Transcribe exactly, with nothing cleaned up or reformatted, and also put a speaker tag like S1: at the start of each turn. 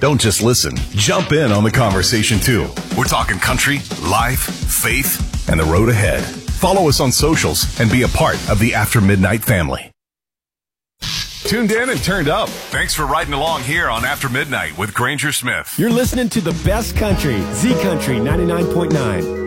S1: Don't just listen. Jump in on the conversation, too. We're talking country, life, faith, and the road ahead. Follow us on socials and be a part of the After Midnight family. Tuned in and turned up. Thanks for riding along here on After Midnight with Granger Smith.
S2: You're listening to the best country, Z Country ninety-nine point nine.